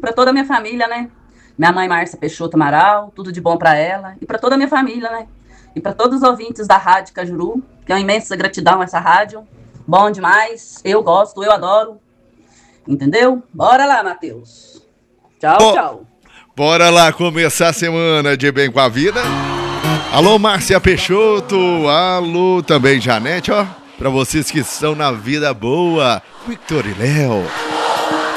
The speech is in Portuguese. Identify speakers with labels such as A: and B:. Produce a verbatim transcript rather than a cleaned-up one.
A: para toda a minha família, né? Minha mãe Márcia Peixoto Amaral, tudo de bom para ela e para toda a minha família, né? E para todos os ouvintes da Rádio Cajuru, que é uma imensa gratidão essa rádio. Bom demais, eu gosto, eu adoro. Entendeu? Bora lá, Matheus. Tchau,
B: Bo
A: tchau.
B: Bora lá começar a semana de Bem com a Vida. Alô, Márcia Peixoto. Alô, também Janete, ó. Pra vocês que estão na vida boa. Victor e Léo.